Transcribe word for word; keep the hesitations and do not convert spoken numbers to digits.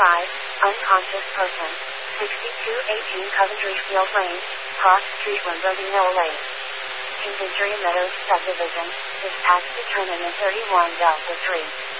five, unconscious person, sixty-two eighteen Coventry Field Lane, Cross Street, Wimbledon, Mill Lane. Conventry Meadows Subdivision, Dispatch Determinant thirty-one Delta three.